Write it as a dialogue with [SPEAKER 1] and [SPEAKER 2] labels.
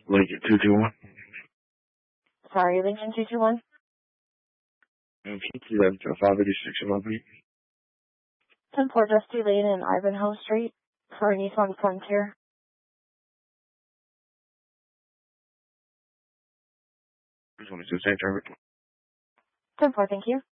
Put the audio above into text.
[SPEAKER 1] Lincoln 221.
[SPEAKER 2] Sorry, Lincoln 221?
[SPEAKER 1] And 586 in my beat.
[SPEAKER 2] 10 Port Dusty Lane and Ivanhoe Street for Nissan Frontier.
[SPEAKER 1] Just wanted to say, Trevor.
[SPEAKER 2] 10 Port, thank you.